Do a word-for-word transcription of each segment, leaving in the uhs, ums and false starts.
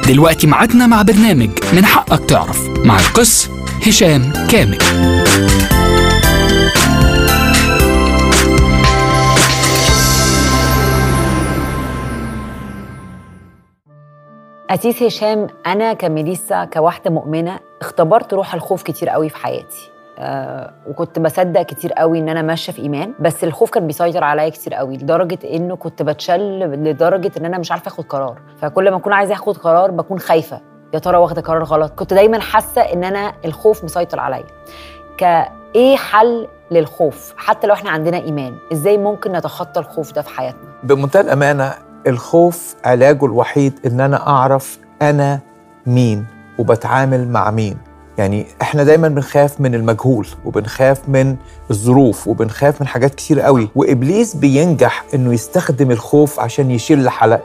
دلوقتي ميعادنا مع برنامج من حقك تعرف مع القس هشام كامل. أسيس هشام، أنا كميليسا كواحدة مؤمنة اختبرت روح الخوف كتير قوي في حياتي. أه وكنت بصدق كتير قوي إن أنا ماشية في إيمان، بس الخوف كان بيسيطر عليا كتير قوي لدرجة إنه كنت بتشل لدرجة إن أنا مش عارفة أخد قرار. فكل ما أكون عايزة أخد قرار بكون خايفة، يا ترى واخدة قرار غلط. كنت دايما حاسة إن أنا الخوف مسيطر عليا. كإيه حل للخوف حتى لو إحنا عندنا إيمان؟ إزاي ممكن نتخطى الخوف ده في حياتنا؟ بمنتهى الأمانة، الخوف علاجه الوحيد إن أنا أعرف أنا مين وبتعامل مع مين. يعني إحنا دايماً بنخاف من المجهول، وبنخاف من الظروف، وبنخاف من حاجات كتير قوي، وإبليس بينجح إنه يستخدم الخوف عشان يشيل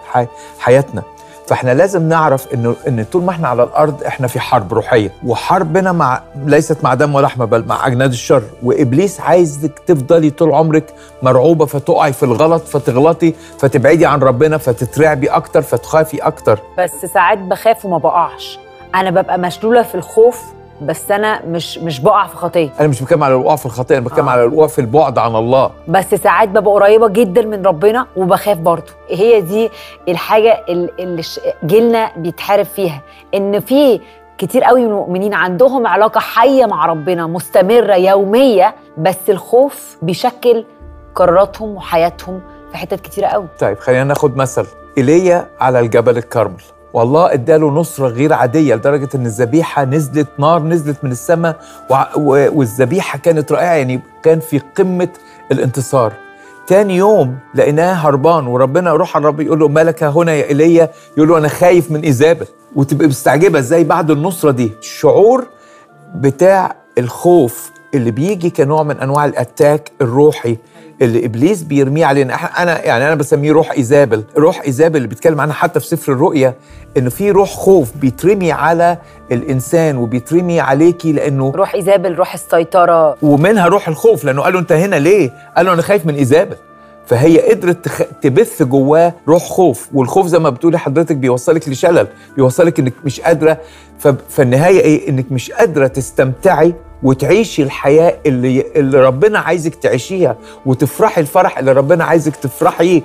حياتنا. فإحنا لازم نعرف إنه إن طول ما إحنا على الأرض إحنا في حرب روحية، وحربنا مع ليست مع دم ولا لحمة، بل مع أجناد الشر. وإبليس عايزك تفضلي طول عمرك مرعوبة، فتقعي في الغلط، فتغلطي، فتبعدي عن ربنا، فتترعبي أكتر، فتخافي أكتر. بس ساعات بخاف وما بقعش. أنا ببقى مشلولة في الخوف، بس أنا مش مش بقع في خطية. أنا مش بتكلم على الوقوع في الخطية، أنا بتكلم آه. على الوقوع في البعد عن الله. بس ساعات ببقى قريبة جدا من ربنا وبخاف برضه. هي دي الحاجة اللي جيلنا بيتحارب فيها، إن في كتير قوي من المؤمنين عندهم علاقة حية مع ربنا مستمرة يومية، بس الخوف بيشكل قراراتهم وحياتهم في حتت كتيرة قوي. طيب خلينا ناخد مثل إيليا على الجبل الكرمل. والله اداله نصرة غير عادية لدرجة ان الذبيحة نزلت، نار نزلت من السماء، والذبيحة كانت رائعة، يعني كان في قمة الانتصار. تاني يوم لقيناه هربان، وربنا روح الرب يقول له مالك هنا يا إيليا؟ يقول له انا خايف من إيزابل. وتبقى مستعجبة ازاي بعد النصرة دي الشعور بتاع الخوف اللي بيجي كنوع من انواع الاتاك الروحي اللي ابليس بيرميه علينا. انا يعني انا بسميه روح ايزابل. روح ايزابل اللي بيتكلم عنها حتى في سفر الرؤيا، انه في روح خوف بيترمي على الانسان وبيترمي عليكي، لانه روح ايزابل روح السيطره، ومنها روح الخوف. لانه قالوا انت هنا ليه؟ قالوا انا خايف من ايزابل. فهي قدرت تخ... تبث جواه روح خوف، والخوف زي ما بتقولي حضرتك بيوصلك لشلل، بيوصلك انك مش قادره. ف... فالنهايه ايه؟ انك مش قادره تستمتعي وتعيشي الحياه اللي اللي ربنا عايزك تعيشيها، وتفرحي الفرح اللي ربنا عايزك تفرحيه.